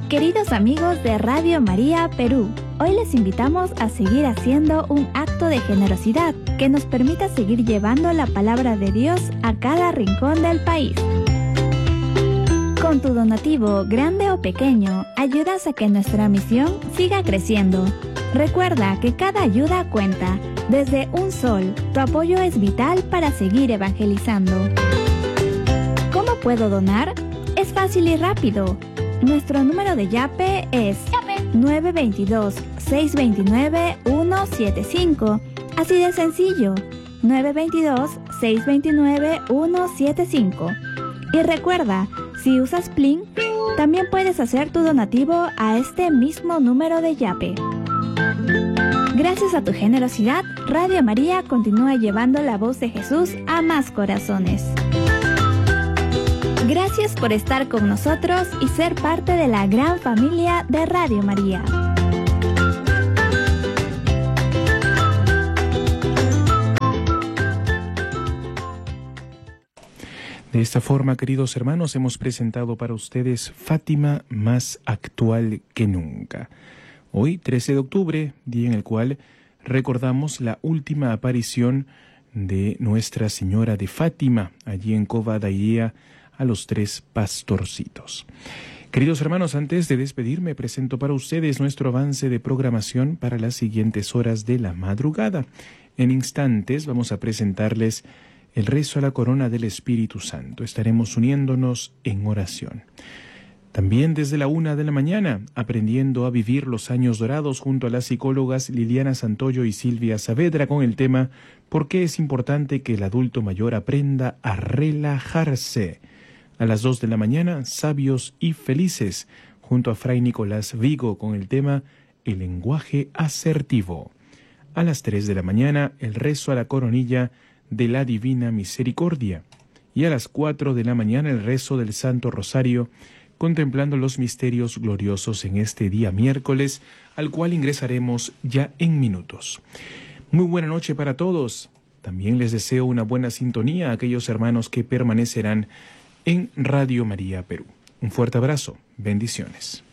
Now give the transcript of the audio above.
Queridos amigos de Radio María Perú, hoy les invitamos a seguir haciendo un acto de generosidad que nos permita seguir llevando la palabra de Dios a cada rincón del país. Con tu donativo, grande o pequeño, ayudas a que nuestra misión siga creciendo. Recuerda que cada ayuda cuenta. Desde un sol, tu apoyo es vital para seguir evangelizando. ¿Cómo puedo donar? Es fácil y rápido. Nuestro número de Yape es 922-629-175. Así de sencillo, 922-629-175. Y recuerda, si usas Plin, también puedes hacer tu donativo a este mismo número de Yape. Gracias a tu generosidad, Radio María continúa llevando la voz de Jesús a más corazones. Gracias por estar con nosotros y ser parte de la gran familia de Radio María. De esta forma, queridos hermanos, hemos presentado para ustedes Fátima más actual que nunca. Hoy, 13 de octubre, día en el cual recordamos la última aparición de Nuestra Señora de Fátima, allí en Cova da Iria, a los 3 pastorcitos. Queridos hermanos, antes de despedirme, presento para ustedes nuestro avance de programación para las siguientes horas de la madrugada. En instantes vamos a presentarles el rezo a la corona del Espíritu Santo. Estaremos uniéndonos en oración. También desde la 1 de la mañana, aprendiendo a vivir los años dorados junto a las psicólogas Liliana Santoyo y Silvia Saavedra con el tema ¿Por qué es importante que el adulto mayor aprenda a relajarse? A las 2 de la mañana, Sabios y Felices, junto a Fray Nicolás Vigo con el tema El lenguaje asertivo. A las 3 de la mañana, el rezo a la coronilla de la Divina Misericordia. Y a las 4 de la mañana, el rezo del Santo Rosario, contemplando los misterios gloriosos en este día miércoles, al cual ingresaremos ya en minutos. Muy buena noche para todos. También les deseo una buena sintonía a aquellos hermanos que permanecerán en Radio María Perú. Un fuerte abrazo. Bendiciones.